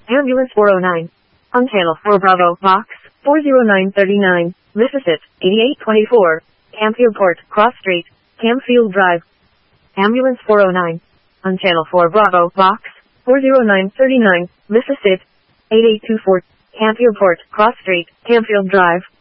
Ambulance 409. On channel 4 Bravo, Box 40939, Mississippi 8824, Campionport, Cross Street, Camfield Drive. Ambulance 409. On channel 4 Bravo, Box 40939, Mississippi 8824, Campionport, Cross Street, Camfield Drive.